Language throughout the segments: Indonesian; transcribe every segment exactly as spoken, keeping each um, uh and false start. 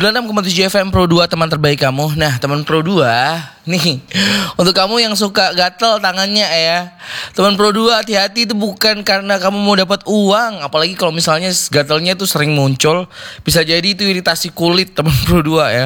sembilan puluh enam koma tujuh F M Pro dua, teman terbaik kamu. Nah, teman Pro dua, nih untuk kamu yang suka gatel tangannya ya, teman Pro dua, hati-hati, itu bukan karena kamu mau dapat uang. Apalagi kalau misalnya gatelnya itu sering muncul, bisa jadi itu iritasi kulit, teman Pro dua ya.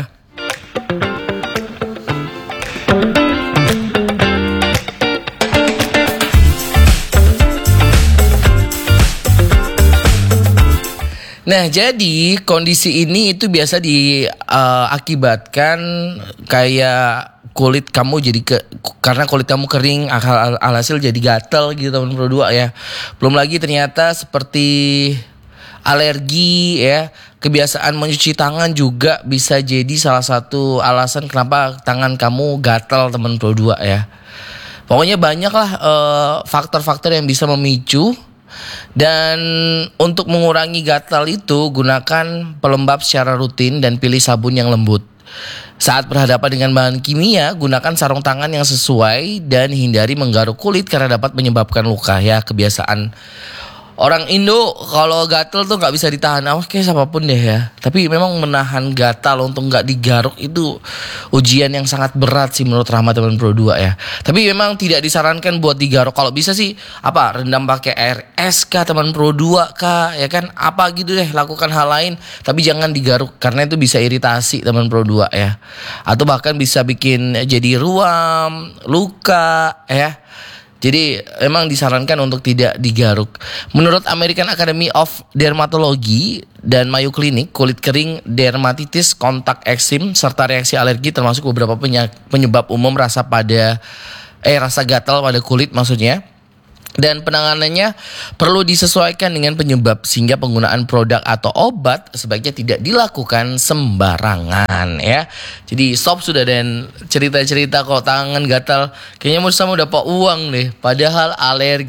Nah, jadi kondisi ini itu biasa diakibatkan uh, kayak kulit kamu jadi ke, karena kulit kamu kering, al- alhasil jadi gatel gitu, teman Pro dua ya. Belum lagi ternyata seperti alergi ya, kebiasaan mencuci tangan juga bisa jadi salah satu alasan kenapa tangan kamu gatel, teman Pro dua ya. Pokoknya banyaklah uh, faktor-faktor yang bisa memicu. Dan untuk mengurangi gatal itu, gunakan pelembab secara rutin dan pilih sabun yang lembut. Saat berhadapan dengan bahan kimia, gunakan sarung tangan yang sesuai dan hindari menggaruk kulit karena dapat menyebabkan luka ya. Kebiasaan orang Indo kalau gatal tuh nggak bisa ditahan, oke siapapun deh ya. Tapi memang menahan gatal untuk nggak digaruk itu ujian yang sangat berat sih menurut Rahmat, teman Pro dua ya. Tapi memang tidak disarankan buat digaruk. Kalau bisa sih apa, rendam pakai air es kah, teman Pro dua kah, ya kan, apa gitu deh, lakukan hal lain. Tapi jangan digaruk karena itu bisa iritasi, teman Pro dua ya. Atau bahkan bisa bikin jadi ruam, luka ya. Jadi emang disarankan untuk tidak digaruk. Menurut American Academy of Dermatology dan Mayo Clinic, kulit kering, dermatitis, kontak eksim, serta reaksi alergi termasuk beberapa penyebab umum rasa pada eh rasa gatal pada kulit maksudnya. Dan penanganannya perlu disesuaikan dengan penyebab, sehingga penggunaan produk atau obat sebaiknya tidak dilakukan sembarangan ya. Jadi stop sudah dan cerita-cerita kok tangan gatal. Kayaknya Musa udah dapat uang deh, padahal alergi.